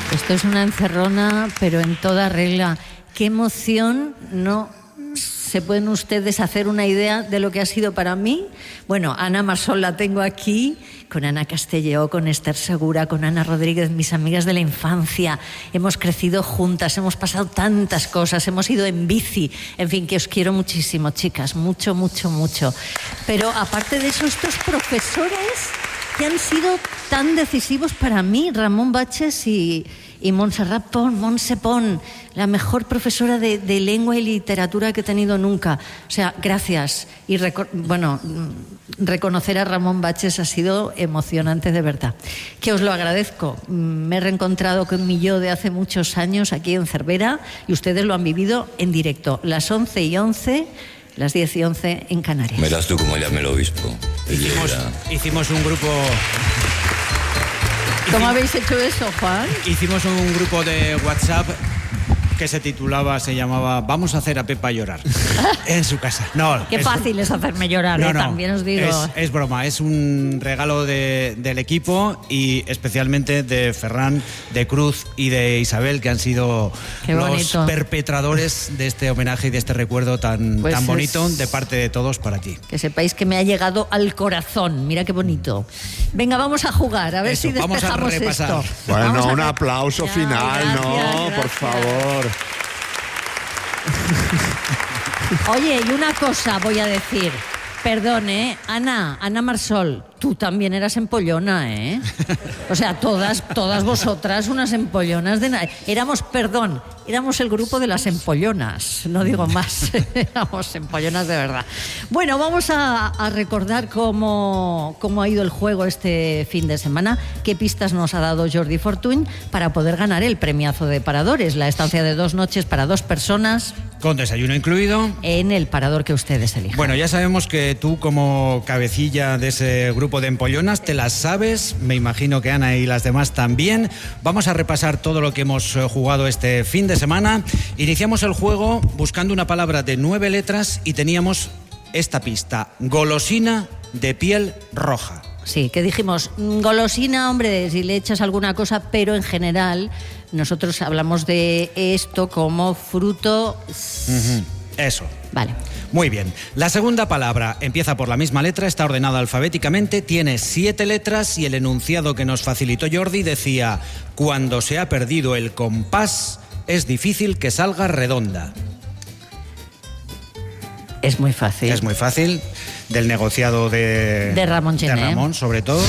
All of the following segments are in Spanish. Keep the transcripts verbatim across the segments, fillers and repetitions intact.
Esto es una encerrona, pero en toda regla. Qué emoción, no se pueden ustedes hacer una idea de lo que ha sido para mí. Bueno, Ana Marsol la tengo aquí, con Ana Castelló, con Esther Segura, con Ana Rodríguez, mis amigas de la infancia. Hemos crecido juntas, hemos pasado tantas cosas, hemos ido en bici. En fin, que os quiero muchísimo, chicas, mucho, mucho, mucho. Pero aparte de eso, estos profesores que han sido tan decisivos para mí, Ramón Baches y, y Montserrat Pont, Montse Pont, la mejor profesora de, de lengua y literatura que he tenido nunca. O sea, gracias. Y reco- bueno, reconocer a Ramón Baches ha sido emocionante de verdad. Que os lo agradezco. Me he reencontrado con mi yo de hace muchos años aquí en Cervera y ustedes lo han vivido en directo. Las once y once... las diez y once en Canarias. Verás tú como llame el obispo. Hicimos, hicimos un grupo... ¿Cómo Hicim- habéis hecho eso, Juan? Hicimos un grupo de WhatsApp que se titulaba, se llamaba Vamos a hacer a Pepa llorar en su casa. No, Qué es- fácil es hacerme llorar, No, ¿eh? no, También os digo. Es, es broma, es un regalo de, del equipo y especialmente de Ferran, de Cruz y de Isabel, que han sido Qué los bonito. perpetradores de este homenaje y de este recuerdo tan, Pues tan es- bonito de parte de todos para ti. Que sepáis que me ha llegado al corazón. Mira qué bonito. Venga, vamos a jugar, a ver Eso, si vamos a despejamos repasar. esto. Bueno, Vamos a un re- aplauso Ya, final, gracias, ¿no? gracias. Por favor. Oye, y una cosa voy a decir. Perdón, ¿eh? Ana, Ana Marsol, tú también eras empollona, ¿eh? O sea, todas, todas vosotras unas empollonas de nada. Éramos, perdón, éramos el grupo de las empollonas, no digo más. Éramos empollonas de verdad. Bueno, vamos a, a recordar cómo, cómo ha ido el juego este fin de semana, qué pistas nos ha dado Jordi Fortuny para poder ganar el premiazo de Paradores, la estancia de dos noches para dos personas Con desayuno incluido. en el parador que ustedes elijan. Bueno, ya sabemos que tú como cabecilla de ese grupo de empollonas te las sabes, me imagino que Ana y las demás también. Vamos a repasar todo lo que hemos eh, jugado este fin de semana. Iniciamos el juego buscando una palabra de nueve letras y teníamos esta pista: golosina de piel roja. Sí, que dijimos, mm, golosina, hombre, si le echas alguna cosa, pero en general nosotros hablamos de esto como fruto... Ujú, Eso. Vale. Muy bien. La segunda palabra empieza por la misma letra, está ordenada alfabéticamente, tiene siete letras y el enunciado que nos facilitó Jordi decía: cuando se ha perdido el compás, es difícil que salga redonda. Es muy fácil. Es muy fácil, del negociado de, De Ramón de Gené. Ramón, sobre todo.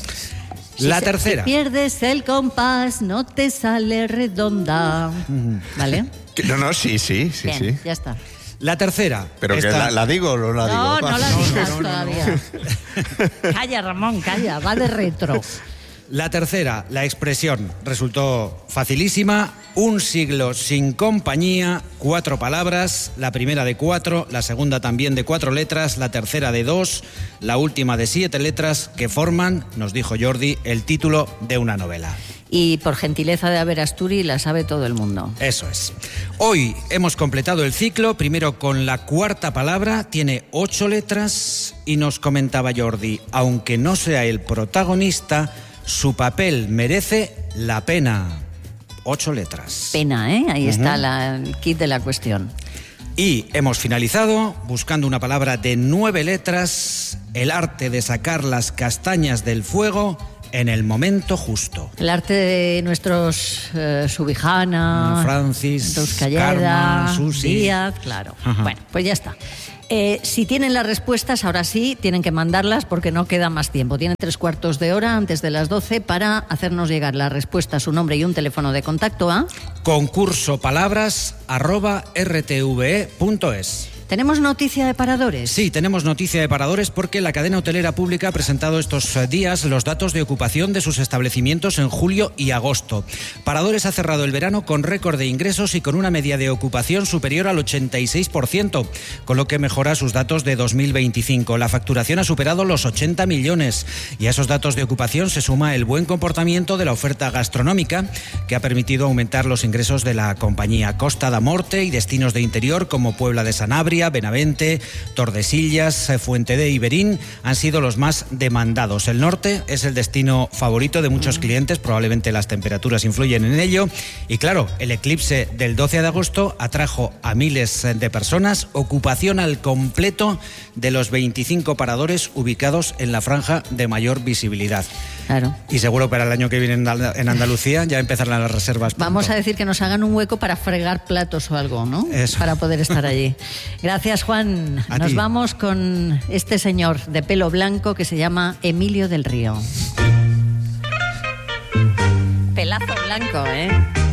Si La se- tercera. Si pierdes el compás, no te sale redonda. ¿Vale? Que- No, no, sí, sí, sí, Bien, sí. ya está. La tercera. Pero que Esta- la, la digo o no la digo. No, no la digas no, no, todavía. Calla, Ramón, calla, va de retro. La tercera, la expresión, resultó facilísima. Un siglo sin compañía, cuatro palabras, la primera de cuatro, la segunda también de cuatro letras, la tercera de dos, la última de siete letras, que forman, nos dijo Jordi, el título de una novela. Y por gentileza de haber Asturi, la sabe todo el mundo. Eso es. Hoy hemos completado el ciclo, primero con la cuarta palabra, tiene ocho letras y nos comentaba Jordi, aunque no sea el protagonista, su papel merece la pena. Ocho letras. Pena, ¿eh? Ahí Ujú. está la, el kit de la cuestión. Y hemos finalizado buscando una palabra de nueve letras, el arte de sacar las castañas del fuego en el momento justo. El arte de nuestros eh, Subijana, Francis, Euskalleda, Carmen, Susi. Díaz, claro. Ajá. Bueno, pues ya está. Eh, si tienen las respuestas, ahora sí, tienen que mandarlas porque no queda más tiempo. Tienen tres cuartos de hora antes de las doce para hacernos llegar la respuesta, su nombre y un teléfono de contacto a... Concurso palabras arroba rtve punto es. ¿Tenemos noticia de Paradores? Sí, tenemos noticia de Paradores porque la cadena hotelera pública ha presentado estos eh, días los datos de ocupación de sus establecimientos en julio y agosto. Paradores ha cerrado el verano con récord de ingresos y con una media de ocupación superior al ochenta y seis por ciento, con lo que mejora sus datos de dos mil veinticinco. La facturación ha superado los ochenta millones y a esos datos de ocupación se suma el buen comportamiento de la oferta gastronómica, que ha permitido aumentar los ingresos de la compañía. Costa da Morte y destinos de interior como Puebla de Sanabria, Vitoria, Benavente, Tordesillas, Fuente de Iberín han sido los más demandados. El norte es el destino favorito de muchos clientes, probablemente las temperaturas influyen en ello. Y claro, el eclipse del doce de agosto atrajo a miles de personas, ocupación al completo de los veinticinco paradores ubicados en la franja de mayor visibilidad. Claro. Y seguro para el año que viene en Andalucía ya empezarán las reservas pronto. Vamos a decir que nos hagan un hueco para fregar platos o algo, ¿no? Eso. Para poder estar allí. Gracias, Juan. A Nos ti. vamos con este señor de pelo blanco que se llama Emilio del Río. Pelazo blanco, ¿eh?